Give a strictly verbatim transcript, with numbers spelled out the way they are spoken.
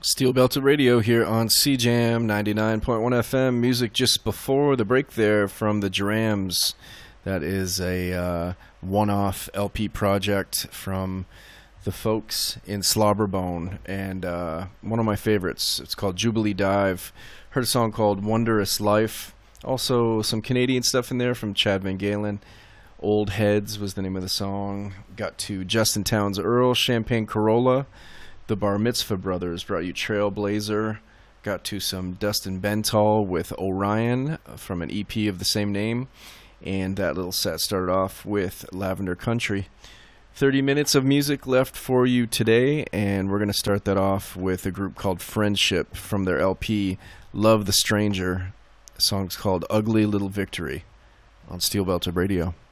Steel Belted Radio here on C Jam ninety-nine point one F M. Music just before the break there from the Drams. That is a uh, one-off L P project from the folks in Slobberbone, and uh, one of my favorites. It's called Jubilee Dive. Heard a song called Wondrous Life. Also some Canadian stuff in there from Chad Van Galen. Old Heads was the name of the song. Got to Justin Townes Earl, Champagne Corolla. The Bar Mitzvah Brothers brought you Trailblazer. Got to some Dustin Bentall with Orion from an E P of the same name. And that little set started off with Lavender Country. thirty minutes of music left for you today, and we're going to start that off with a group called Friendship from their L P Love the Stranger. The song's called Ugly Little Victory on Steel Belted Radio.